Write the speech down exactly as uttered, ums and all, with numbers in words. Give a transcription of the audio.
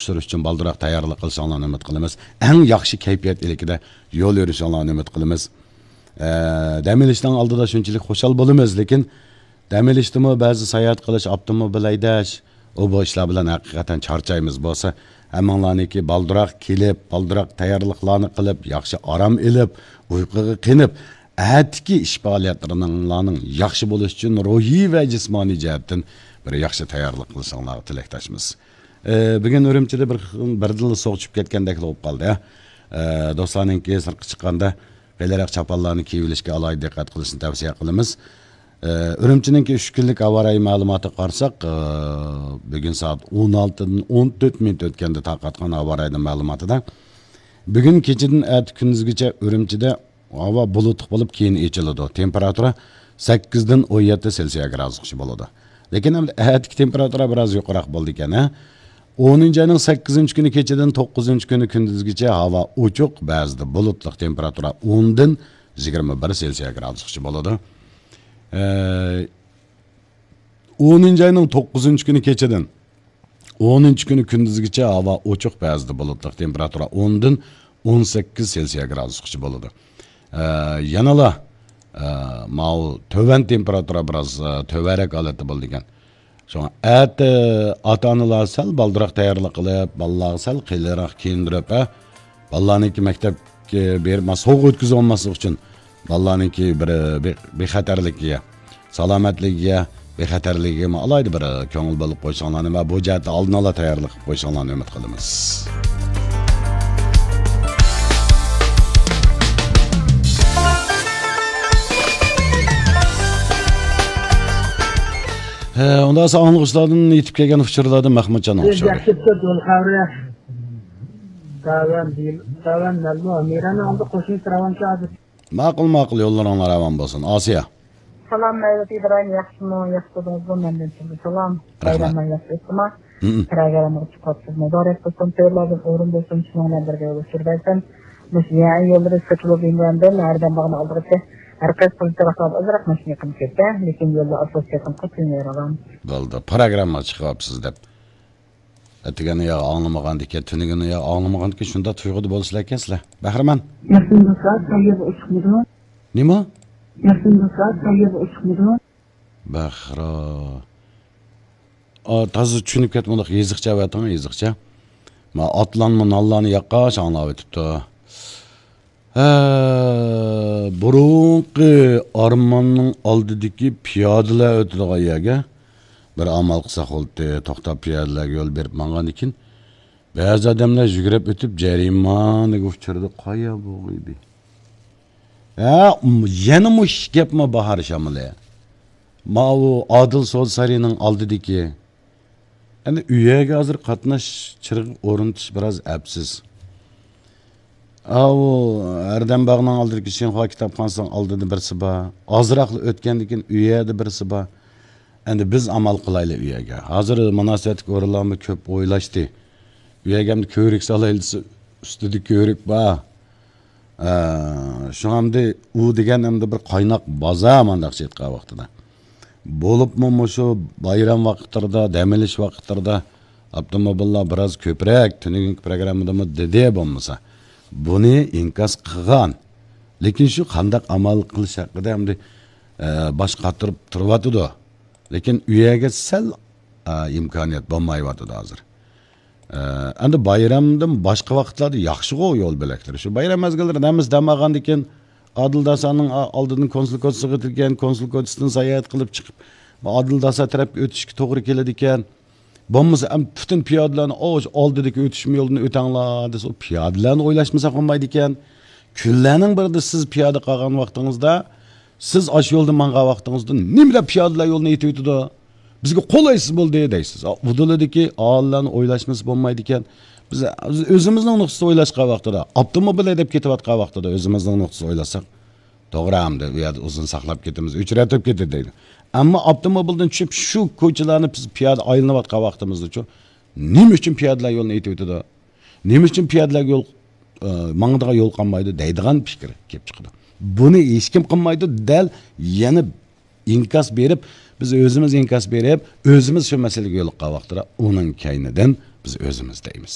sürüş uchun baldıroq tayyorlik qilishinglarni umid qilamiz. Eng yaxshi kayfiyat ilikida yo'l yurishinglarni umid qilamiz. Dam olishdan oldida shunchalik xushal bo'lamiz, lekin dam olishdimi ba'zi sayohat qilish, avtomobil haydash, u bu ishlar bilan haqiqatan charchaymiz bo'lsa, hammanglarniki baldıroq kelib, baldıroq tayyorliklarni qilib, yaxshi orom olib, uyquga qenib, atki ish faoliyatlarining yaxshi bo'lishi uchun ruhiy va jismoniy jihatdan bir yaxshi tayyorlik qilishinglarni tilakdoshmiz. Bugun Urumchida bir birdil so'qchib ketgandek bo'lib qoldi. Do'stlarningki sirqqa chiqqanda qiyinroq chapallarni kiyilishga alohida diqqat qilishni tavsiya qilamiz. Urumchininki uch kunlik avariya ma'lumoti qarsak, bugun soat o'n oltidan o'n to'rt minut o'tganda tarqatgan avariya ma'lumotida bugun kechadan at kunduzgacha Urumchida havo bulutli bo'lib keyin echiladi. Temperatura sakkizdan o'n yetti Selsiya gradusgacha bo'ladi. Lekin ham atki temperatura biroz yuqoroq bo'ldi ekan. o'ninchi ayning sakkizinchi kuni kechadan to'qqizinchi kuni kunduzgacha havo ochiq, ba'zida bulutli, temperatura o'ndan yigirma bir Selsiya gradusgacha bo'ladi. o'ninchi ayning to'qqizinchi kuni kechadan o'ninchi kuni kunduzgacha havo ochiq, ba'zida bulutli, temperatura o'ndan o'n sakkiz Selsiya gradusgacha bo'ladi. Yanala mau töven temperatura biroz töverek holatda bo'ldi ekan. Şoň at ata-onalar sal baldıroq tayyorlik qilib, balalarga sal qiyinroq kiyindirib, balalarniki maktabga berma sovuq o'tkazib olmaslik uchun balalarniki bir bexatarligiga, salomatligiga, bexatarligiga alayda bir ko'ngil bo'lib qo'ysanlarni va bu jihatda oldin ola tayyorlik qilib qo'ysanlarni umid qilamiz. Onda sağlıqçılardan yetib kelgan uçurlardan Mahmudcan Oqshori. Ma'qul ma'qul yo'llaringlar aman bo'lsin. Asiya. Salam Mevlüt İbrahim, yaxshimi, yaxshidingizmi? Mendan salom. Bayramdan yaxshisizmi? Programma chiqibsiz. Muborak bo'lsin, to'ylardan o'rin bo'lsin, shuningdek birga o'tiraysan. Biz yana yo'lda sochilib ingandan nereden bağlı aldıqcha herkes politika azraq mashina qilib ketgan, lekin yo'lda asosiyatdan qilmayapman. Bo'ldi, programma chiqibsiz deb. Atigani ya anlamagan ekan, tunigini ya anlamagan ekan, shunda tuyg'udi bo'lsizlar ekansizlar. Bahraman. Yaxshi do'stlar, tayyor o'chiqmidi? Nima? Yaxshi do'stlar, tayyor o'chiqmidi? Bahra. A, toza tushunib ketmoqda, yeziqcha ayting, yeziqcha. Ma atlanma nallani yaqqa anlab o'tibdi. Burunqi Armanning oldidagi piyodalar o'tadigan yerga bir amal qilsak bo'ldi, to'xtab piyodalarga yo'l berib mangan ekan. Ba'zi odamlar yugurib o'tib jarimani uchirdi, qo'ya bo'g'iydi. Ha, yana mush gapmi Bahar Shamili? Ma u Adil Sod Sarining oldidagi. Endi uyaga hozir qatnash chirg'i o'rintish biroz absiz. Avu Erdem Bağ'ın aldırki Şinhua kitapxonasining oldida birisi bor. Ozroqli o'tgandan uyada birisi bor. Endi biz amal qilayli uyaga. Hozir munosabatga o'rinlarni ko'p o'ylashdi. Uyaga ham ko'rik solaylik ustida ko'rik bor. Shu hamda u degan hamda bir qaynoq boza mandaqcha aytgan vaqtida. Bo'libmi shu bayram vaqtlarida, dam olish vaqtlarida avtomobillar biroz ko'proq tuning programmadami dedi bo'lmasa. Buni inkas qilgan. Lekin shu qandaq amal qilish haqida hamda bosh qatirib turibdi. Lekin uyaga sal imkoniyat bo'lmayapti hozir. Endi bayramdan boshqa vaqtlarda yaxshi yo'l belakdir. Shu bayram mezgillarida hamimiz damagan ekan, Adil Dasaning oldidan konsul kodisiga o'tilgan, konsul kodisidan sayohat qilib chiqib, Adil Dasa tarafga o'tishga to'g'ri keladi ekan. Bo'lmasa ham butun piyodalarni oldidagi o'tish yo'lini o'tanglar desa, piyodalarni o'ylashmasa qolmaydi ekan. Kunlarning birida siz piyoda qolgan vaqtingizda, siz osh yo'lda mangan vaqtingizda nimlar piyodalar yo'lini yetib o'tdi? Bizga qolaysiz bo'ldi deysiz. Uduladagi aholilarni o'ylashmasa bo'lmaydi ekan. Biz o'zimizning nuqtasida o'ylashga vaqtida, avtomobil haydab ketayotgan vaqtida o'zimizning nuqtasida o'ylasak, to'g'ri hamda u yerda uzun saqlab ketamiz, uchratib ketadi deydi. Ammo avtomobildan tushib shu ko'chalarni biz piyoda aylanayotgan vaqtimizda-chu, nima uchun piyodalar yo'lini aytib o'tadi? Nima uchun piyodalar yo'l mangdiga yo'l qolmaydi deydigan fikr kelib chiqdi. Buni hech kim qilmaydi, dal yana inkas berib, biz o'zimiz inkas berib, o'zimiz shu masalaga yo'liqqan vaqtida uning kaynidan biz o'zimiz deymiz.